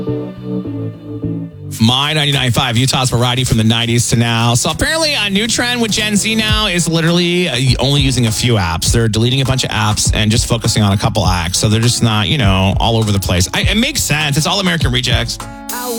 My 99.5, Utah's variety from the 90s to now. So apparently a new trend with Gen Z now is literally only using a few apps. They're deleting a bunch of apps and just focusing on a couple acts. So they're just not, all over the place. It makes sense. It's all American Rejects.